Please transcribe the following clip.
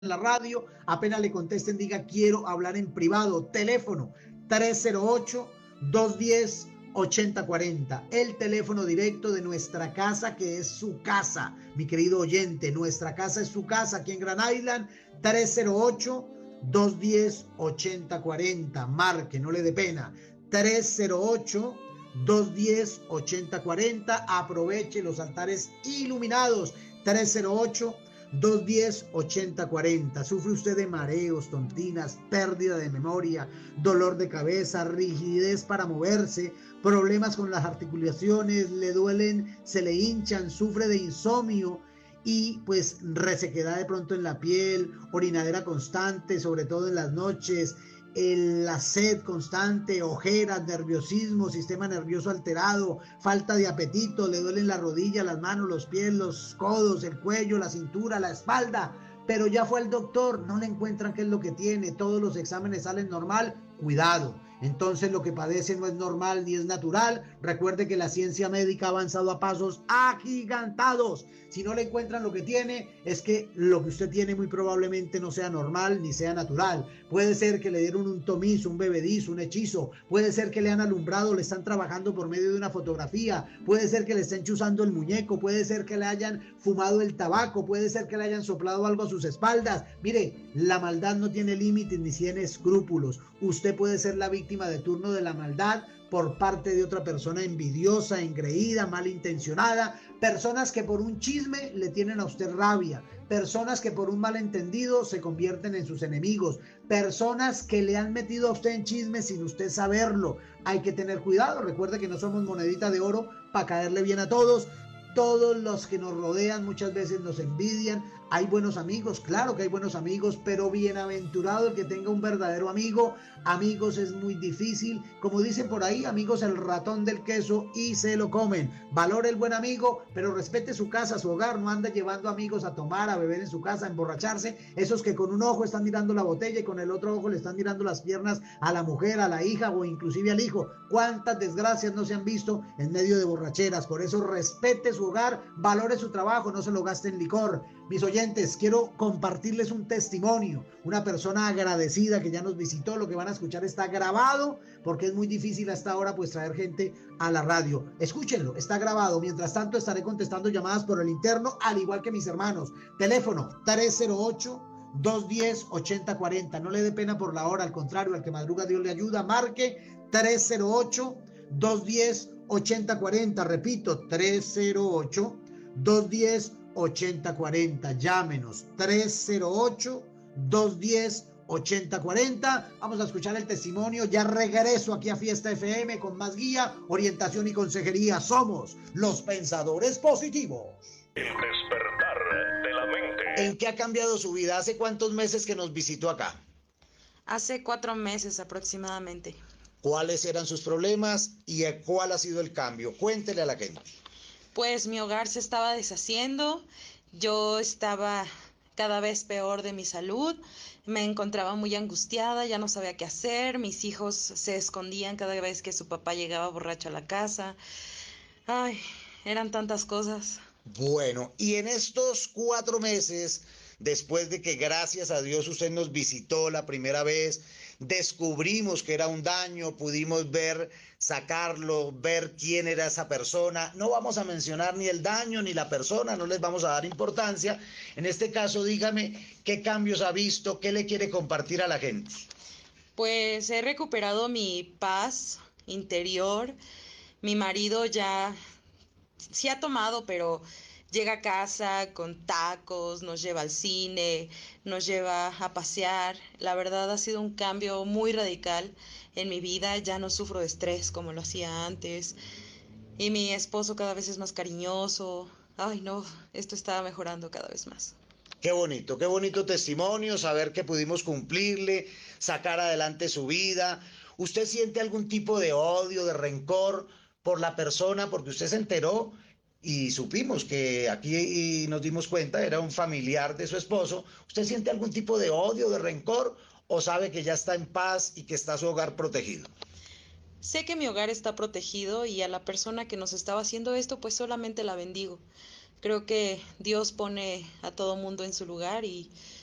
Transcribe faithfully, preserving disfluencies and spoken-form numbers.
en la radio, apenas le contesten, diga quiero hablar en privado. Teléfono tres cero ocho, dos uno cero, ocho cero cuatro cero. El teléfono directo de nuestra casa, que es su casa, mi querido oyente. Nuestra casa es su casa aquí en Grand Island. tres cero ocho, dos uno cero, ocho cero cuatro cero. Marque, no le dé pena. tres cero ocho, dos uno cero, ocho cero cuatro cero. Aproveche los altares iluminados. tres cero ocho, dos uno cero, ocho cero cuatro cero. ¿Sufre usted de mareos, tontinas, pérdida de memoria, dolor de cabeza, rigidez para moverse, problemas con las articulaciones, le duelen, se le hinchan, sufre de insomnio y pues resequedad de pronto en la piel, orinadera constante, sobre todo en las noches, el, la sed constante, ojeras, nerviosismo, sistema nervioso alterado, falta de apetito, le duelen las rodillas, las manos, los pies, los codos, el cuello, la cintura, la espalda, pero ya fue al doctor, no le encuentran qué es lo que tiene, todos los exámenes salen normal? Cuidado, entonces lo que padece no es normal ni es natural. Recuerde que la ciencia médica ha avanzado a pasos agigantados. Si no le encuentran lo que tiene, es que lo que usted tiene muy probablemente no sea normal ni sea natural. Puede ser que le dieron un tomizo, un bebedizo, un hechizo. Puede ser que le han alumbrado, le están trabajando por medio de una fotografía. Puede ser que le estén chuzando el muñeco. Puede ser que le hayan fumado el tabaco. Puede ser que le hayan soplado algo a sus espaldas. Mire, la maldad no tiene límites ni tiene escrúpulos. Usted puede ser la víctima de turno de la maldad por parte de otra persona envidiosa, engreída, malintencionada, personas que por un chisme le tienen a usted rabia, personas que por un malentendido se convierten en sus enemigos, personas que le han metido a usted en chisme sin usted saberlo. Hay que tener cuidado, recuerde que no somos monedita de oro para caerle bien a todos. Todos los que nos rodean muchas veces nos envidian. Hay buenos amigos, claro que hay buenos amigos, pero bienaventurado el que tenga un verdadero amigo. Amigos es muy difícil, como dicen por ahí, amigos el ratón del queso y se lo comen. Valore el buen amigo, pero respete su casa, su hogar. No anda llevando amigos a tomar, a beber en su casa, a emborracharse. Esos que con un ojo están mirando la botella y con el otro ojo le están mirando las piernas a la mujer, a la hija o inclusive al hijo. ¿Cuántas desgracias no se han visto en medio de borracheras? Por eso respete su hogar, valore su trabajo, no se lo gaste en licor. Mis oyentes, quiero compartirles un testimonio, una persona agradecida que ya nos visitó. Lo que van a escuchar está grabado porque es muy difícil hasta ahora pues traer gente a la radio. Escúchenlo, está grabado. Mientras tanto estaré contestando llamadas por el interno, al igual que mis hermanos. Teléfono tres cero ocho, dos uno cero, ocho cero cuatro cero. No le dé pena por la hora, al contrario, al que madruga Dios le ayuda. Marque tres cero ocho, dos uno cero, ocho cero cuatro cero. Repito, tres cero ocho, dos uno cero, ocho cero cuatro cero. Llámenos tres cero ocho, dos uno cero, ocho cero cuatro cero. Vamos a escuchar el testimonio. Ya regreso aquí a Fiesta F M con más guía, orientación y consejería. Somos los pensadores positivos. El despertar de la mente. ¿En qué ha cambiado su vida? ¿Hace cuántos meses que nos visitó acá? Hace cuatro meses aproximadamente. ¿Cuáles eran sus problemas y cuál ha sido el cambio? Cuéntele a la gente. Pues mi hogar se estaba deshaciendo, yo estaba cada vez peor de mi salud, me encontraba muy angustiada, ya no sabía qué hacer, mis hijos se escondían cada vez que su papá llegaba borracho a la casa. Ay, eran tantas cosas. Bueno, y en estos cuatro meses, después de que gracias a Dios usted nos visitó la primera vez, descubrimos que era un daño, pudimos ver, sacarlo, ver quién era esa persona. No vamos a mencionar ni el daño ni la persona, no les vamos a dar importancia. En este caso, dígame, ¿qué cambios ha visto? ¿Qué le quiere compartir a la gente? Pues he recuperado mi paz interior, mi marido ya sí ha tomado, pero llega a casa con tacos, nos lleva al cine, nos lleva a pasear. La verdad ha sido un cambio muy radical en mi vida. Ya no sufro de estrés como lo hacía antes. Y mi esposo cada vez es más cariñoso. Ay, no, esto está mejorando cada vez más. Qué bonito, qué bonito testimonio, saber que pudimos cumplirle, sacar adelante su vida. ¿Usted siente algún tipo de odio, de rencor por la persona? Porque usted se enteró y supimos que aquí nos dimos cuenta, era un familiar de su esposo. ¿Usted siente algún tipo de odio, de rencor, o sabe que ya está en paz y que está su hogar protegido? Sé que mi hogar está protegido y a la persona que nos estaba haciendo esto, pues solamente la bendigo. Creo que Dios pone a todo mundo en su lugar y